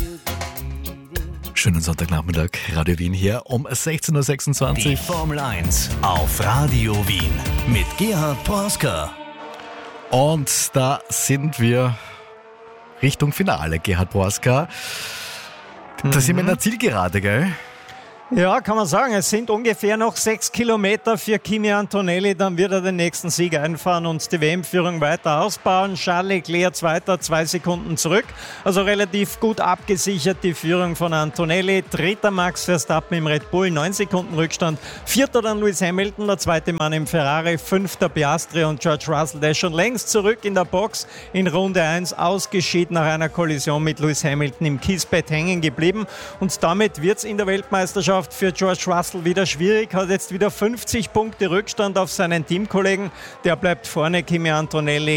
Schönen Sonntagnachmittag, Radio Wien hier um 16.26 Uhr. Die Formel 1 auf Radio Wien mit Gerhard Broska. Und da sind wir Richtung Finale, Gerhard Broska. Da sind wir in der Zielgerade, gell? Ja, kann man sagen. Es sind ungefähr noch 6 Kilometer für Kimi Antonelli. Dann wird er den nächsten Sieg einfahren und die WM-Führung weiter ausbauen. Charles Leclerc Zweiter, 2 Sekunden zurück. Also relativ gut abgesichert die Führung von Antonelli. Dritter Max Verstappen im Red Bull, 9 Sekunden Rückstand. Vierter dann Lewis Hamilton, der zweite Mann im Ferrari. Fünfter Piastri und George Russell, der ist schon längst zurück in der Box. In Runde 1 ausgeschieden nach einer Kollision mit Lewis Hamilton im Kiesbett hängen geblieben. Und damit wird es in der Weltmeisterschaft für George Russell wieder schwierig, hat jetzt wieder 50 Punkte Rückstand auf seinen Teamkollegen. Der bleibt vorne, Kimi Antonelli